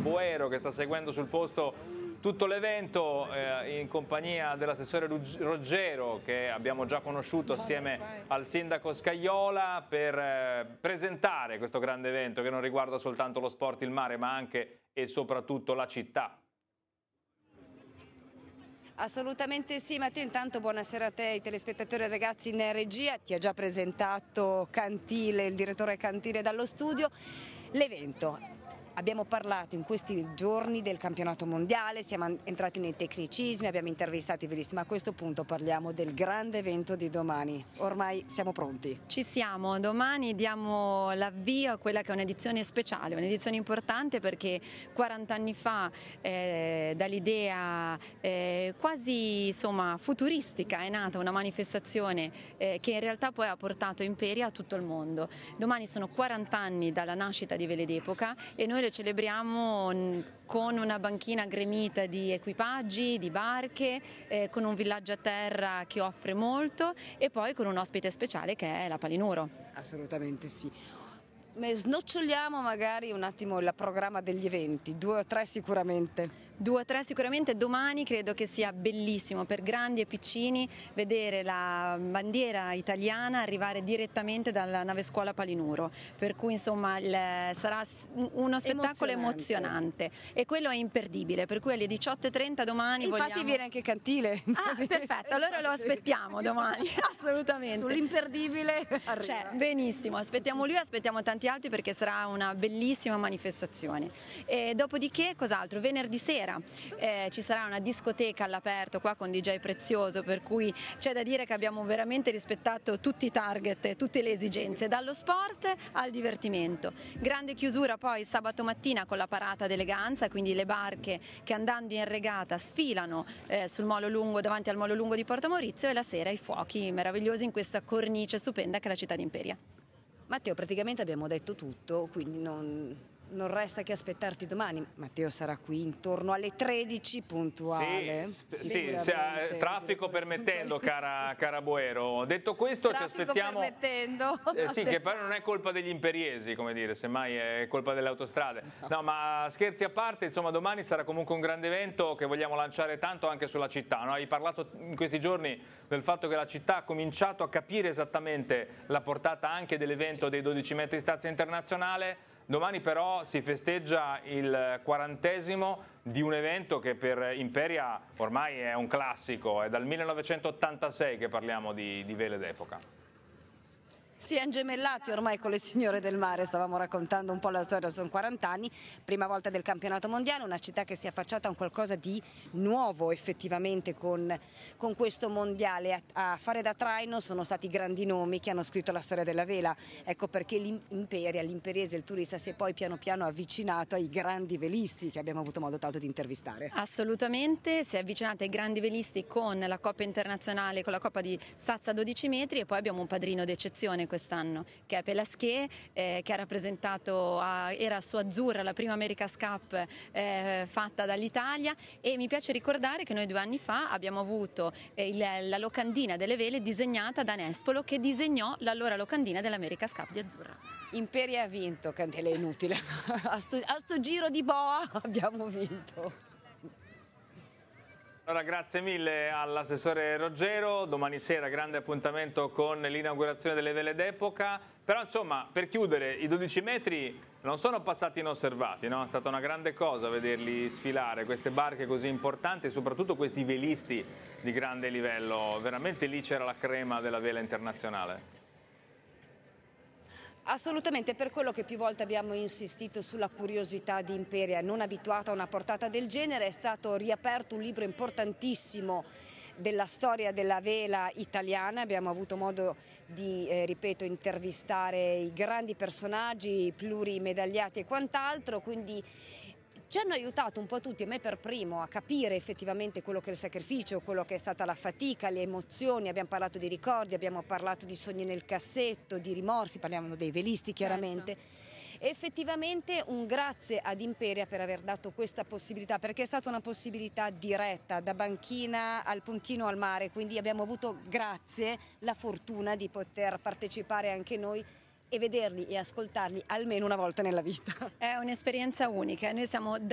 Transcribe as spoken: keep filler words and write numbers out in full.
Boero, che sta seguendo sul posto tutto l'evento eh, in compagnia dell'assessore Roggero, che abbiamo già conosciuto assieme al sindaco Scajola, per eh, presentare questo grande evento che non riguarda soltanto lo sport, il mare, ma anche e soprattutto la città. Assolutamente sì, Matteo. Intanto buonasera a te, ai telespettatori e ragazzi in regia. Ti ha già presentato Cantile, il direttore Cantile dallo studio. L'evento. Abbiamo parlato in questi giorni del campionato mondiale, siamo entrati nei tecnicismi, abbiamo intervistato i velisti, ma a questo punto parliamo del grande evento di domani. Ormai siamo pronti? Ci siamo, domani diamo l'avvio a quella che è un'edizione speciale, un'edizione importante perché quaranta anni fa eh, dall'idea eh, quasi insomma, futuristica è nata una manifestazione eh, che in realtà poi ha portato Imperia a tutto il mondo. Domani sono quaranta anni dalla nascita di Vele d'Epoca e noi lo celebriamo con una banchina gremita di equipaggi, di barche, eh, con un villaggio a terra che offre molto e poi con un ospite speciale che è la Palinuro. Assolutamente sì. Snoccioliamo magari un attimo il programma degli eventi, due o tre sicuramente. Due o tre sicuramente. Domani credo che sia bellissimo per grandi e piccini vedere la bandiera italiana arrivare direttamente dalla nave scuola Palinuro, per cui insomma il, sarà uno spettacolo emozionante. emozionante e quello è imperdibile, per cui alle diciotto e trenta domani infatti vogliamo... viene anche Cantile. Ah, perfetto, allora lo aspettiamo domani, assolutamente. Sull'imperdibile arriva. C'è, benissimo, aspettiamo lui, aspettiamo tanti altri perché sarà una bellissima manifestazione. E dopodiché cos'altro? Venerdì sera Eh, ci sarà una discoteca all'aperto qua con D J Prezioso, per cui c'è da dire che abbiamo veramente rispettato tutti i target e tutte le esigenze, dallo sport al divertimento. Grande chiusura poi sabato mattina con la parata d'eleganza, quindi le barche che andando in regata sfilano eh, sul molo lungo, davanti al molo lungo di Porto Maurizio, e la sera i fuochi meravigliosi in questa cornice stupenda che è la città di Imperia. Matteo, praticamente abbiamo detto tutto, quindi non... non resta che aspettarti domani. Matteo sarà qui intorno alle tredici puntuale. Sì, sì, sì, traffico permettendo, cara, cara Boero. Detto questo, traffico ci aspettiamo. Permettendo. Eh, sì, che poi non è colpa degli imperiesi, come dire, semmai è colpa delle autostrade. No. no, ma scherzi a parte, insomma, domani sarà comunque un grande evento che vogliamo lanciare tanto anche sulla città. No? Hai parlato in questi giorni del fatto che la città ha cominciato a capire esattamente la portata anche dell'evento dei dodici metri di stazza internazionale. Domani però si festeggia il quarantesimo di un evento che per Imperia ormai è un classico, è dal millenovecentottantasei che parliamo di, di Vele d'Epoca. Si è gemellati ormai con le signore del mare, stavamo raccontando un po' la storia, sono quaranta anni, prima volta del campionato mondiale, una città che si è affacciata a un qualcosa di nuovo effettivamente con, con questo mondiale. A, a fare da traino sono stati grandi nomi che hanno scritto la storia della vela, ecco perché l'Imperia, l'imperiese, il turista si è poi piano piano avvicinato ai grandi velisti che abbiamo avuto modo tanto di intervistare. Assolutamente, si è avvicinato ai grandi velisti con la Coppa internazionale, con la Coppa di stazza dodici metri, e poi abbiamo un padrino d'eccezione quest'anno che è Pelasché, eh, che ha rappresentato, a, era su Azzurra la prima America's Cup eh, fatta dall'Italia, e mi piace ricordare che noi due anni fa abbiamo avuto eh, il, la locandina delle vele disegnata da Nespolo, che disegnò l'allora locandina dell'America's Cup di Azzurra. Imperia ha vinto, Cantile è inutile, a sto, a sto giro di boa abbiamo vinto. Allora, grazie mille all'assessore Roggero. Domani sera grande appuntamento con l'inaugurazione delle Vele d'Epoca. Però insomma, per chiudere, i dodici metri non sono passati inosservati, no? È stata una grande cosa vederli sfilare, queste barche così importanti e soprattutto questi velisti di grande livello. Veramente lì c'era la crema della vela internazionale. Assolutamente, per quello che più volte abbiamo insistito sulla curiosità di Imperia, non abituata a una portata del genere. È stato riaperto un libro importantissimo della storia della vela italiana, abbiamo avuto modo di, eh, ripeto, intervistare i grandi personaggi, i plurimedagliati e quant'altro, quindi ci hanno aiutato un po' tutti, me per primo, a capire effettivamente quello che è il sacrificio, quello che è stata la fatica, le emozioni. Abbiamo parlato di ricordi, abbiamo parlato di sogni nel cassetto, di rimorsi, parliamo dei velisti chiaramente. Certo. Effettivamente un grazie ad Imperia per aver dato questa possibilità, perché è stata una possibilità diretta, da banchina al puntino al mare, quindi abbiamo avuto, grazie, la fortuna di poter partecipare anche noi e vederli e ascoltarli almeno una volta nella vita. È un'esperienza unica, noi siamo